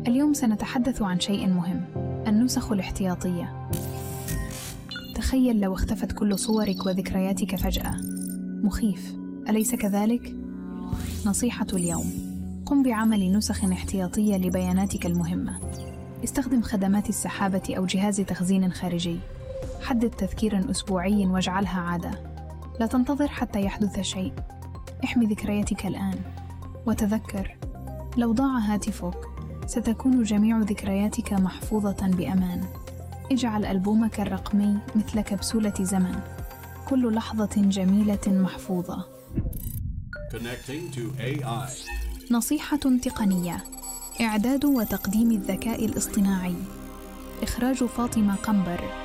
اليوم سنتحدث عن شيء مهم: النسخ الاحتياطية. تخيل لو اختفت كل صورك وذكرياتك فجأة. مخيف، أليس كذلك؟ نصيحة اليوم: قم بعمل نسخ احتياطية لبياناتك المهمة. استخدم خدمات السحابة أو جهاز تخزين خارجي. حدد تذكير أسبوعي واجعلها عادة. لا تنتظر حتى يحدث شيء. احمي ذكرياتك الآن. وتذكر، لو ضاع هاتفك ستكون جميع ذكرياتك محفوظة بأمان. اجعل ألبومك الرقمي مثل كبسولة زمن، كل لحظة جميلة محفوظة. Connecting to AI. نصيحة تقنية: إعداد وتقديم الذكاء الاصطناعي. إخراج فاطمة قنبر.